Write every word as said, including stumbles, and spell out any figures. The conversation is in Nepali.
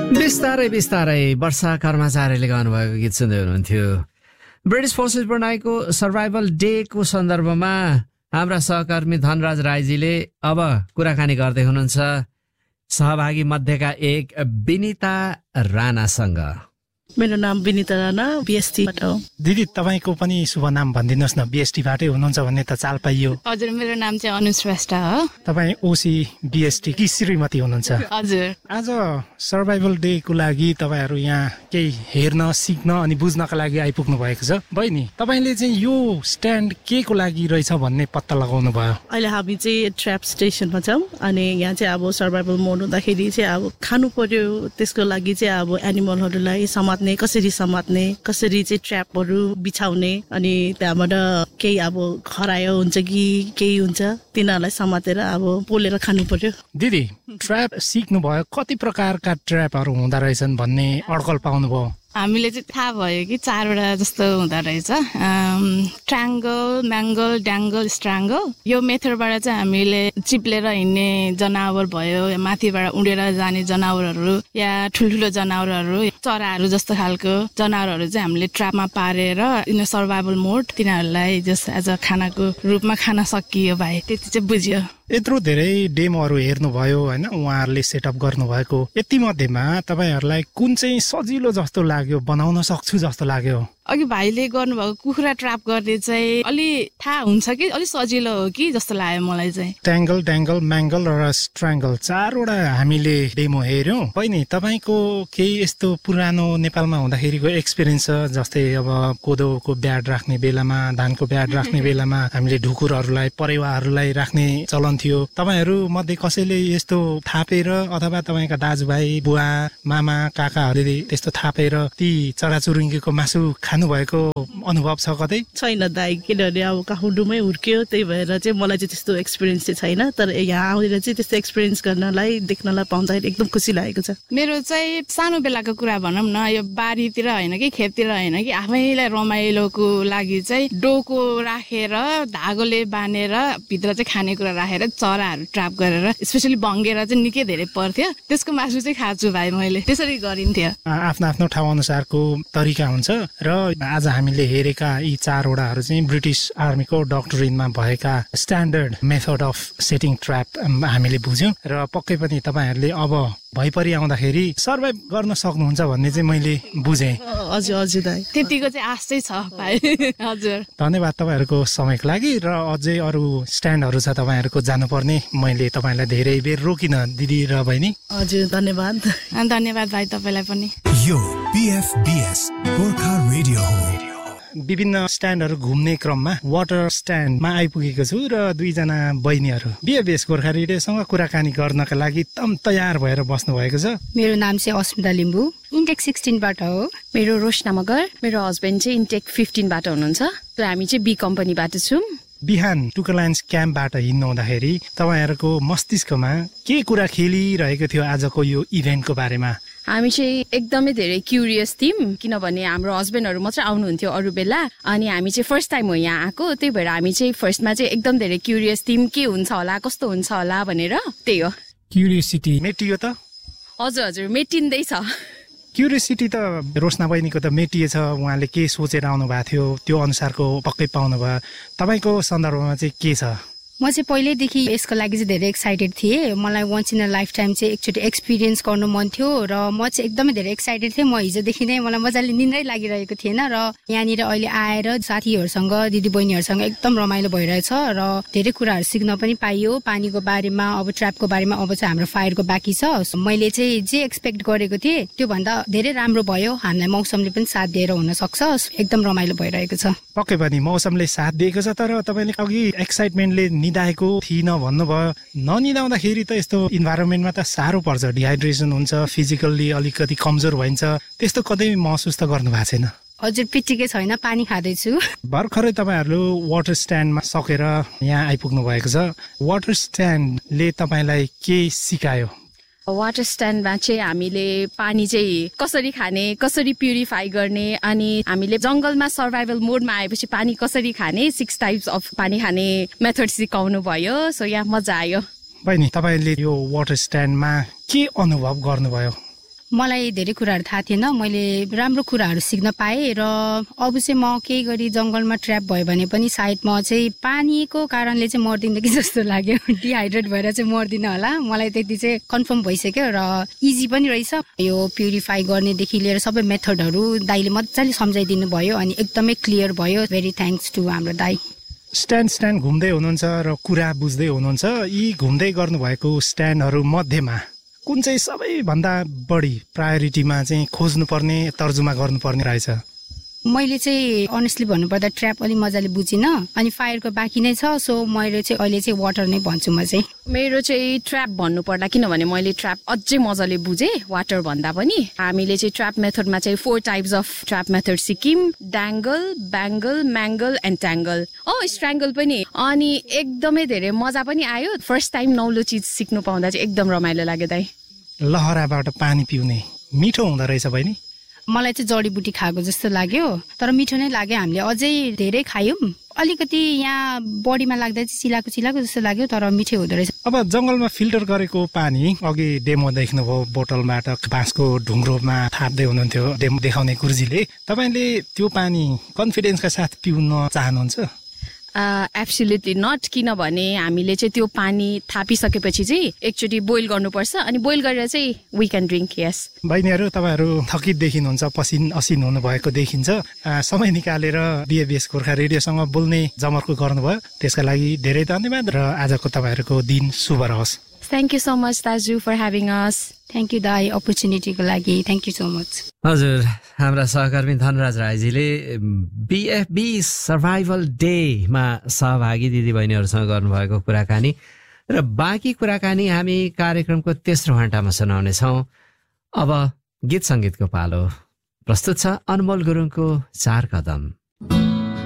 बिस्तारै बिस्तारै वर्षा कर्मचारीले गाउनुभएको गीत सुन्दै हुनुहुन्थ्यो। ब्रिटिस फोर्सेस बनाएको सर्भाइभल डे को सन्दर्भमा हाम्रा सहकर्मी धनराज राईजीले अब कुराकानी गर्दै हुनुहुन्छ सहभागी मध्येका एक विनिता राणासँग। मेरो नाम विनिता राणा, बीएसटीबाट हो। दिदी तपाईँको पनि शुभ नाम भनिदिनुहोस् न, बीएसटीबाटै हुनुहुन्छ भन्ने त चाल पाइयो। हजुर, मेरो नाम चाहिँ अनु श्रेष्ठ हो। तपाईँ ओसी बीएसटी कि श्रीमती हुनुहुन्छ? हजुर। आज सर्भाइभल डे को लागि तपाईँहरू यहाँ केही हेर्न, सिक्न अनि बुझ्नका लागि आइपुग्नु भएको छ। बहिनी, तपाईँले चाहिँ यो स्ट्यान्ड के को लागि रहेछ भन्ने पत्ता लगाउनु भयो? अहिले हामी चाहिँ ट्र्याप स्टेसनमा छौँ अनि यहाँ चाहिँ अब सर्भाइभल मोड हुँदाखेरि चाहिँ अब खानु पर्यो, त्यसको लागि चाहिँ अब एनिमलहरूलाई समात्ने, कसरी समात्ने, कसरी चाहिँ ट्र्यापहरू बिछाउने, अनि त्यहाँबाट केही अब खरायो हुन्छ कि केही हुन्छ तिनीहरूलाई समातेर अब पोलेर खानु पर्यो। दिदी, ट्र्याप सिक्नु भयो, कति प्रकारका ट्र्यापहरू हुँदा रहेछन् भन्ने अड्कल पाउनुभयो? हामीले चाहिँ थाहा भयो कि चारवटा जस्तो हुँदो रहेछ, ट्राङ्गल, म्याङ्गल, ड्याङ्गल, स्ट्राङ्गल। यो मेथडबाट चाहिँ हामीले चिप्लेर हिँड्ने जनावर भयो, माथिबाट उडेर जाने जनावरहरू या ठुल्ठुलो जनावरहरू, चराहरू जस्तो खालको जनावरहरू चाहिँ हामीले ट्र्यापमा पारेर इन सर्भाइभल मोड तिनीहरूलाई जस्ट एज अ खानाको रूपमा खान सकियो भाइ, त्यति चाहिँ बुझ्यो। यत्रो धेरै डेमोहरू हेर्नुभयो होइन, उहाँहरूले सेटअप गर्नुभएको, यति मध्येमा तपाईँहरूलाई कुन चाहिँ सजिलो जस्तो लाग्यो, बनाउन सक्छु जस्तो लाग्यो? अघि भाइले गर्नुभएको कुखुरा ट्र्याप गर्ने चाहिँ अलि थाहा हुन्छ कि अलि सजिलो हो कि जस्तो लाग्यो मलाई चाहिँ। ट्याङ्गल, ड्याङ्गल, म्याङ्गल र स्ट्राङ्गल चारवटा हामीले डेमो हेर्यौँ। बहिनी, तपाईँको केही यस्तो पुरानो नेपालमा हुँदाखेरिको एक्सपिरियन्स छ? जस्तै अब कोदोको ब्याड राख्ने बेलामा, धानको ब्याड राख्ने बेलामा हामीले ढुकुरहरूलाई, परेवाहरूलाई राख्ने चलन थियो। तपाईँहरू मध्ये कसैले यस्तो थापेर अथवा तपाईँका दाजुभाइ, बुवा, मामा, काकाहरूले त्यस्तो थापेर ती चराचुरुङ्गीको मासु खानु भएको अनुभव छ कतै? छैन दाइ, किनभने अब काठमाडौँमै हुर्क्यो, त्यही भएर चाहिँ मलाई चाहिँ त्यस्तो एक्सपिरियन्स चाहिँ छैन। तर यहाँ आएर चाहिँ त्यस्तो एक्सपिरियन्स गर्नलाई, देख्नलाई पाउँदाखेरि एकदम खुसी लागेको छ। मेरो चाहिँ सानो बेलाको कुरा भनौँ न, यो बारीतिर होइन कि खेततिर होइन कि आफैलाई रमाइलोको लागि चाहिँ डोको राखेर धागोले बाँधेर भित्र चाहिँ खानेकुरा राखेर चराहरू ट्र्याप गरेर स्पेसली भङ्गेर चाहिँ निकै धेरै पर्थ्यो, त्यसको मासु चाहिँ खान्छु भाइ मैले। त्यसरी गरिन्थ्यो। आफ्नो आफ्नो ठाउँ अनुसारको तरिका हुन्छ र आज हामीले हेरेका यी चारवटाहरू चाहिँ ब्रिटिस आर्मीको डक्ट्रिनमा भएका standard method of setting trap हामीले बुझ्यौँ र पक्कै पनि तपाईँहरूले अब भइपरि आउँदाखेरि सर्भाइभ गर्न सक्नुहुन्छ भन्ने चाहिँ मैले बुझेँ। हजुर हजुर दाइ, त्यतिको चाहिँ आश चाहिँ छ भाइ। हजुर, धन्यवाद तपाईँहरूको समयको लागि। र अझै अरू स्ट्यान्डहरू छ तपाईँहरूको जानुपर्ने, मैले तपाईँलाई धेरै बेर रोकिन दिदी र बहिनी। हजुर, धन्यवाद। धन्यवाद भाइ तपाईँलाई पनि। यो पीएफबीएस गोर्खा रेडियो हो। विभिन्न स्ट्यान्डहरू घुम्ने क्रममा वाटर स्ट्यान्डमा आइपुगेको छु र दुईजना बहिनीहरू बीएफबीएस गोर्खा रेडियोसँग कुराकानी गर्नका लागि एकदम तयार भएर बस्नु भएको छ। मेरो नाम चाहिँ अस्मिता लिम्बू, इन्टेक सिक्सटिनबाट हो। मेरो रोशना मगर, मेरो हस्बेन्ड चाहिँ इन्टेक फिफ्टिनबाट हुनुहुन्छ र हामी चाहिँ बी कम्पनीबाट छौँ। बिहान टुकलायन्स क्याम्पबाट हिँड्नु हुँदाखेरि तपाईँहरूको मस्तिष्कमा के कुरा खेलिरहेको थियो आजको यो इभेन्टको बारेमा? हामी चाहिँ एकदमै धेरै क्युरियस थियौँ, किनभने हाम्रो हस्बेन्डहरू मात्रै आउनुहुन्थ्यो अरू बेला, अनि हामी चाहिँ फर्स्ट टाइम हो यहाँ आएको, त्यही भएर हामी चाहिँ फर्स्टमा चाहिँ एकदम धेरै क्युरियस थियौँ, के हुन्छ होला, कस्तो हुन्छ होला भनेर। त्यही हो, क्युरियोसिटी मेटियो त? हजुर हजुर, मेटिँदैछ। क्युरियोसिटी त रोशना बहिनीको त मेटिएछ, उहाँले के सोचेर आउनु भएको थियो त्यो अनुसारको पक्कै पाउनु भयो। तपाईँको सन्दर्भमा चाहिँ के छ? म चाहिँ पहिल्यैदेखि यसको लागि चाहिँ धेरै एक्साइटेड थिएँ। मलाई once in a life time चाहिँ एकचोटि एक्सपिरियन्स गर्नु मन थियो र म चाहिँ एकदमै धेरै एक्साइटेड थिएँ। म हिजोदेखि नै मलाई मजाले निन्द्रै लागिरहेको थिएन र यहाँनिर अहिले आएर साथीहरूसँग, दिदी बहिनीहरूसँग एकदम रमाइलो भइरहेछ र धेरै कुराहरू सिक्न पनि पाइयो। पानीको बारेमा, अब ट्र्यापको बारेमा, अब चाहिँ हाम्रो फायरको बाँकी छ। मैले चाहिँ जे एक्सपेक्ट गरेको थिएँ त्योभन्दा धेरै राम्रो भयो। हामीलाई मौसमले पनि साथ दिएर हुन सक्छ, एकदम रमाइलो भइरहेको छ। पक्कै पनि मौसमले साथ दिएको छ, तर तपाईँले अघि एक्साइटमेन्टले निदाएको थिएन भन्नुभयो। ननिदाउँदाखेरि त यस्तो इन्भाइरोमेन्टमा त साह्रो पर्छ, डिहाइड्रेसन हुन्छ, फिजिकल्ली अलिकति कमजोर भइन्छ, त्यस्तो कतै महसुस त गर्नु भएको छैन? हजुर, पिटिकै छैन, पानी खाँदैछु। भर्खरै तपाईँहरू वाटर स्ट्यान्डमा सकेर यहाँ आइपुग्नु भएको छ। वाटर स्ट्यान्डले तपाईँलाई के सिकायो? वाटर स्ट्यान्डमा चाहिँ हामीले पानी चाहिँ कसरी खाने, कसरी प्युरिफाई गर्ने, अनि हामीले जंगलमा सर्भाइभल मोडमा आएपछि पानी कसरी खाने, सिक्स टाइप्स अफ पानी खाने मेथड सिकाउनु भयो। सो यहाँ मजा आयो। बहिनी, तपाईँले यो वाटर स्ट्यान्डमा के अनुभव गर्नुभयो? मलाई धेरै कुराहरू थाहा थिएन, मैले राम्रो कुराहरू सिक्न पाएँ र अब चाहिँ म केही गरी जङ्गलमा ट्र्याप भयो भने पनि सायद म चाहिँ पानीको कारणले चाहिँ मर्दिनँ कि जस्तो लाग्यो, डिहाइड्रेट भएर चाहिँ मर्दिनँ होला। मलाई त्यति चाहिँ कन्फर्म भइसक्यो र इजी पनि रहेछ। यो प्युरिफाई गर्नेदेखि लिएर सबै मेथडहरू दाइले मजाले सम्झाइदिनु भयो अनि एकदमै क्लियर भयो। भेरी थ्याङ्क्स टु हाम्रो दाइ। स्ट्यान्ड स्ट्यान्ड घुम्दै हुनुहुन्छ र कुरा बुझ्दै हुनुहुन्छ, यी घुम्दै गर्नुभएको स्ट्यान्डहरू मध्येमा कुन चाहिँ सबैभन्दा बढी प्रायोरिटीमा चाहिँ खोज्नुपर्ने तर्जुमा गर्नुपर्ने रहेछ? मैले चाहिँ अनेस्टली भन्नुपर्दा ट्र्याप अलि मजाले बुझिनँ अनि फायरको बाँकी नै छ, सो मैले चाहिँ अहिले चाहिँ वाटर नै भन्छु म चाहिँ। मेरो चाहिँ ट्र्याप भन्नुपर्दा किनभने मैले ट्र्याप अझै मजाले बुझेँ वाटर भन्दा पनि। हामीले चाहिँ ट्र्याप मेथडमा चाहिँ four types of trap method सिक्यौँ, डाङ्गल, ब्याङ्गल, म्याङ्गल एन्ड ट्याङ्गल, ओ स्ट्राङ्गल पनि। अनि एकदमै धेरै मजा पनि आयो। फर्स्ट टाइम नौलो चिज सिक्नु पाउँदा चाहिँ एकदम रमाइलो लाग्यो दाइ। लहराबाट पानी पिउने मिठो हुँदो रहेछ बहिनी? मलाई चाहिँ जडीबुटी खाएको जस्तो लाग्यो, तर मिठो नै लाग्यो। हामीले अझै धेरै खायौँ, अलिकति यहाँ बडीमा लाग्दा चाहिँ चिलाएको चिलाएको जस्तो लाग्यो, तर मिठो हुँदो रहेछ। अब जङ्गलमा फिल्टर गरेको पानी अघि डेमो देख्नुभयो, बोतलबाट बाँसको ढुङ्ग्रोमा थाप्दै हुनुहुन्थ्यो डेमो देखाउने गुरुजीले। तपाईँले त्यो पानी कन्फिडेन्सका साथ पिउन चाहनुहुन्छ? एब्सोल्युटली नट, किनभने हामीले चाहिँ त्यो पानी थापिसकेपछि चाहिँ एकचोटि बोइल गर्नुपर्छ अनि बोइल गरेर चाहिँ वी क्यान ड्रिङ्क। यस बहिनीहरू, तपाईँहरू थकित देखिनुहुन्छ, पसिन असिन हुनुभएको देखिन्छ। समय निकालेर बिएबिएस गोर्खा रेडियोसँग बोल्ने जमर्को गर्नुभयो, त्यसका लागि धेरै धन्यवाद र आजको तपाईँहरूको दिन शुभ रहोस्। थ्याङ्क यू सो मच दाजु for having us. Thank you दाई अपर्च्युनिटीको लागि, थ्याङ्क यू सो मच। हजुर, हाम्रा सहकर्मी धनराज राईजीले बिएफबी सर्भाइभल डेमा सहभागी दिदीबहिनीहरूसँग गर्नुभएको कुराकानी र बाँकी कुराकानी हामी कार्यक्रमको तेस्रो घण्टामा सुनाउनेछौँ। अब गीत सङ्गीतको पालो प्रस्तुत छ अनमोल गुरुङको चार कदम।